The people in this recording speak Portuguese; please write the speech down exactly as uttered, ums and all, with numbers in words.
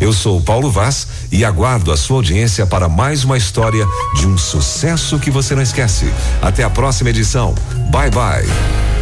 Eu sou o Paulo Vaz e aguardo a sua audiência para mais uma história de um sucesso que você não esquece. Até a próxima edição. Bye bye.